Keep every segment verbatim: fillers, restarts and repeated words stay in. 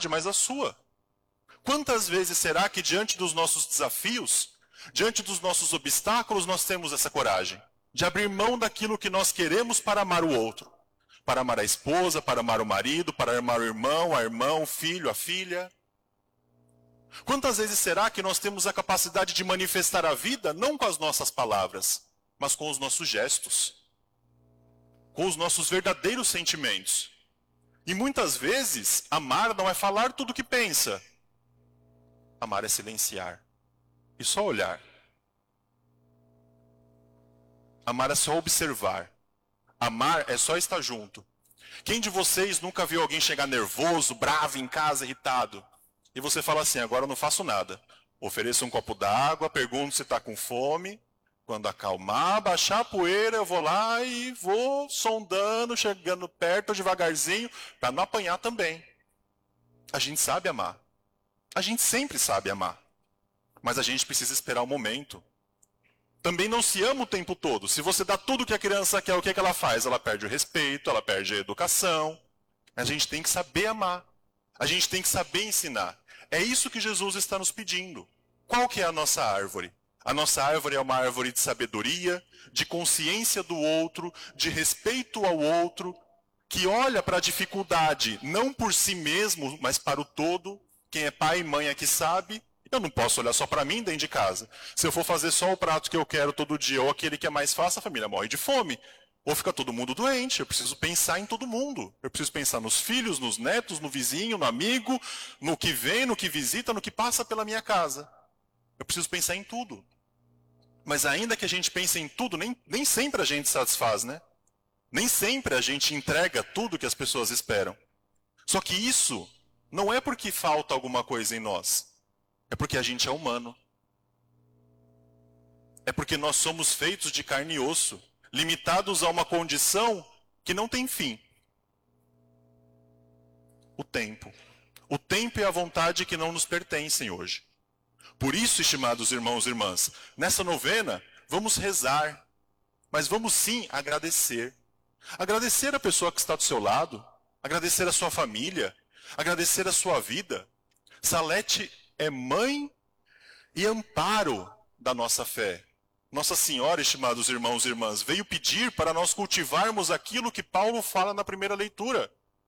vontade, mas a sua. Quantas vezes será que diante dos nossos desafios, diante dos nossos obstáculos, nós temos essa coragem de abrir mão daquilo que nós queremos para amar o outro? Para amar a esposa, para amar o marido, para amar o irmão, a irmã, o filho, a filha. Quantas vezes será que nós temos a capacidade de manifestar a vida, não com as nossas palavras, mas com os nossos gestos, com os nossos verdadeiros sentimentos? E muitas vezes, amar não é falar tudo o que pensa. Amar é silenciar e só olhar. Amar é só observar. Amar é só estar junto. Quem de vocês nunca viu alguém chegar nervoso, bravo em casa, irritado? E você fala assim, agora eu não faço nada. Ofereço um copo d'água, pergunto se está com fome. Quando acalmar, baixar a poeira, eu vou lá e vou sondando, chegando perto devagarzinho, para não apanhar também. A gente sabe amar. A gente sempre sabe amar. Mas a gente precisa esperar o momento. Também não se ama o tempo todo. Se você dá tudo que a criança quer, o que, é que ela faz? Ela perde o respeito, ela perde a educação. A gente tem que saber amar. A gente tem que saber ensinar. É isso que Jesus está nos pedindo. Qual que é a nossa árvore? A nossa árvore é uma árvore de sabedoria, de consciência do outro, de respeito ao outro, que olha para a dificuldade não por si mesmo, mas para o todo. Quem é pai e mãe aqui sabe. Eu não posso olhar só para mim dentro de casa. Se eu for fazer só o prato que eu quero todo dia, ou aquele que é mais fácil, a família morre de fome. Ou fica todo mundo doente. Eu preciso pensar em todo mundo. Eu preciso pensar nos filhos, nos netos, no vizinho, no amigo, no que vem, no que visita, no que passa pela minha casa. Eu preciso pensar em tudo. Mas ainda que a gente pense em tudo, nem, nem sempre a gente satisfaz, né? Nem sempre a gente entrega tudo que as pessoas esperam. Só que isso não é porque falta alguma coisa em nós. É porque a gente é humano. É porque nós somos feitos de carne e osso, limitados a uma condição que não tem fim. O tempo. O tempo e a vontade que não nos pertencem hoje. Por isso, estimados irmãos e irmãs, nessa novena, vamos rezar, mas vamos sim agradecer. Agradecer a pessoa que está do seu lado, agradecer a sua família, agradecer a sua vida. Salete é mãe e amparo da nossa fé. Nossa Senhora, estimados irmãos e irmãs, veio pedir para nós cultivarmos aquilo que Paulo fala na primeira leitura.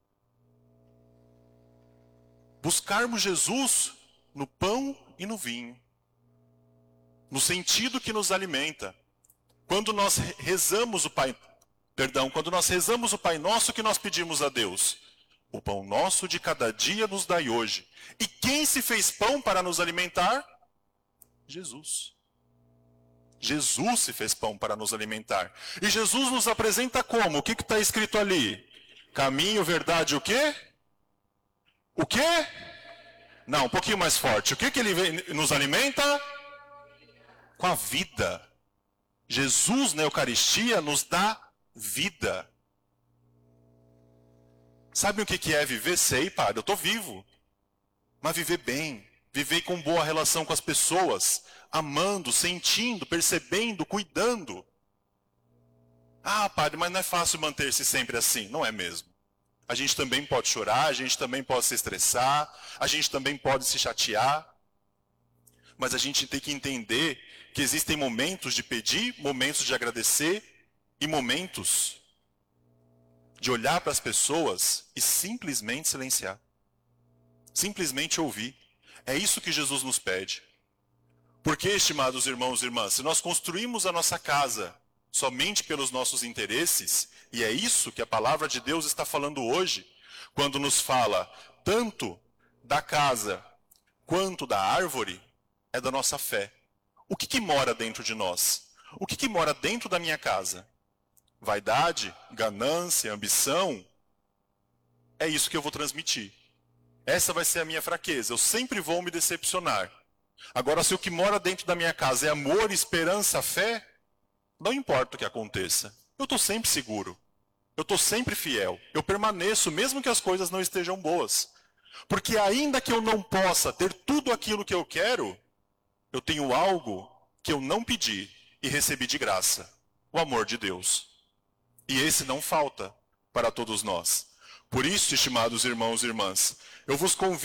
Buscarmos Jesus no pão e no vinho, no sentido que nos alimenta. Quando nós rezamos o Pai, perdão, quando nós rezamos o Pai Nosso, que nós pedimos a Deus? O pão nosso de cada dia nos dai hoje. E quem se fez pão para nos alimentar? Jesus. Jesus se fez pão para nos alimentar. E Jesus nos apresenta como? O que está escrito ali? Caminho, verdade, o quê? O quê? Não, um pouquinho mais forte. O que, que ele nos alimenta? Com a vida. Jesus na Eucaristia nos dá vida. Sabe o que, que é viver? Sei, padre, eu estou vivo. Mas viver bem, viver com boa relação com as pessoas, amando, sentindo, percebendo, cuidando. Ah, padre, mas não é fácil manter-se sempre assim. Não é mesmo. A gente também pode chorar, a gente também pode se estressar, a gente também pode se chatear. Mas a gente tem que entender que existem momentos de pedir, momentos de agradecer e momentos de olhar para as pessoas e simplesmente silenciar. Simplesmente ouvir. É isso que Jesus nos pede. Porque, estimados irmãos e irmãs, se nós construímos a nossa casa somente pelos nossos interesses, e é isso que a palavra de Deus está falando hoje, quando nos fala tanto da casa quanto da árvore, é da nossa fé. O que, que mora dentro de nós? O que, que mora dentro da minha casa? Vaidade, ganância, ambição? É isso que eu vou transmitir. Essa vai ser a minha fraqueza. Eu sempre vou me decepcionar. Agora, se o que mora dentro da minha casa é amor, esperança, fé, não importa o que aconteça. Eu estou sempre seguro. Eu estou sempre fiel. Eu permaneço, mesmo que as coisas não estejam boas. Porque ainda que eu não possa ter tudo aquilo que eu quero, eu tenho algo que eu não pedi e recebi de graça. O amor de Deus. E esse não falta para todos nós. Por isso, estimados irmãos e irmãs, eu vos convido